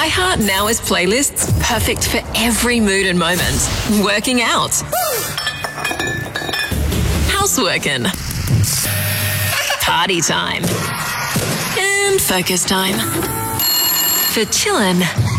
iHeart now has playlists perfect for every mood and moment. Working out. Houseworking. Party time. And focus time. For chillin'.